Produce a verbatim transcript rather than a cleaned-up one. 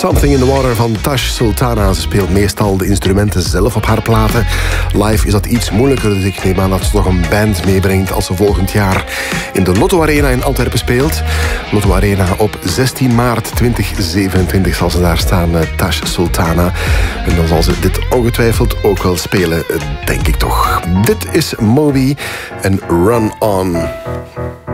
Something in the Water van Tash Sultana. Ze speelt meestal de instrumenten zelf op haar platen. Live is dat iets moeilijker, dus ik neem aan dat ze nog een band meebrengt als ze volgend jaar in de Lotto Arena in Antwerpen speelt. Lotto Arena op zestien maart tweeduizend zevenentwintig zal ze daar staan, Tash Sultana. En dan zal ze dit ongetwijfeld ook wel spelen, denk ik toch. Dit is Moby en Run On.